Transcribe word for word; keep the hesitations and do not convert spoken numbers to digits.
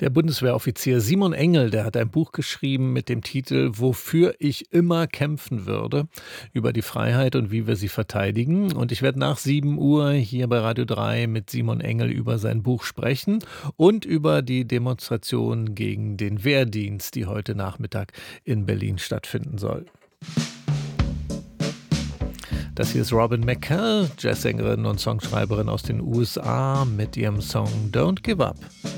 Der Bundeswehroffizier Simon Engel, der hat ein Buch geschrieben mit dem Titel »Wofür ich immer kämpfen würde« über die Freiheit und wie wir sie verteidigen. Und ich werde nach sieben Uhr hier bei Radio drei mit Simon Engel über sein Buch sprechen und über die Demonstration gegen den Wehrdienst, die heute Nachmittag in Berlin stattfinden soll. Das hier ist Robin McCall, Jazzsängerin und Songschreiberin aus den U S A mit ihrem Song Don't Give Up.